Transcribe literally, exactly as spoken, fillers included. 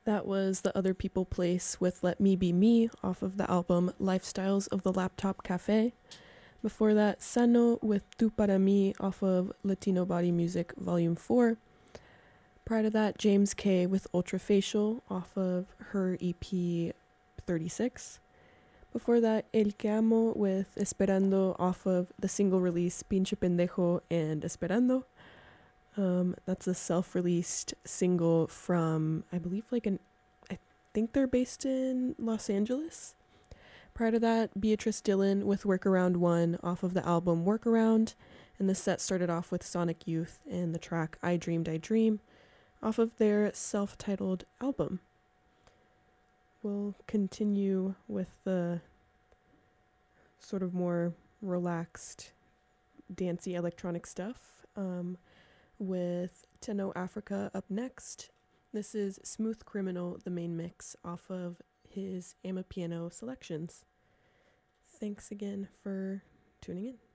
That was The Other People Place with Let Me Be Me off of the album Lifestyles of the Laptop Cafe. Before that, Sano with Tu Para Mi off of Latino Body Music Volume four. Prior to that, James K with Ultrafacial off of her E P thirty-six. Before that, El Que Amo with Esperando off of the single release Pinche Pendejo and Esperando. Um, that's a self-released single from, I believe, like an, I think they're based in Los Angeles. Prior to that, Beatrice Dillon with Workaround one off of the album Workaround, and the set started off with Sonic Youth and the track I Dreamed I Dream off of their self-titled album. We'll continue with the sort of more relaxed, dancey electronic stuff. Um, with Tenno Africa up next. This is Smooth Criminal, the main mix off of his Amapiano selections. Thanks again for tuning in.